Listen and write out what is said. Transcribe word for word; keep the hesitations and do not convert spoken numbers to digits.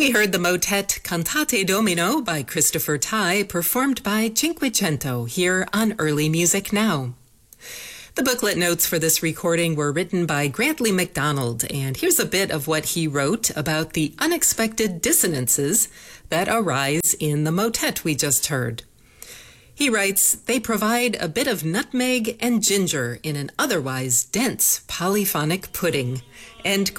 We heard the motet Cantate Domino by Christopher Tye, performed by Cinquecento here on Early Music Now. The booklet notes for this recording were written by Grantley MacDonald, and here's a bit of what he wrote about the unexpected dissonances that arise in the motet we just heard. He writes, "They provide a bit of nutmeg and ginger in an otherwise dense polyphonic pudding." End quote.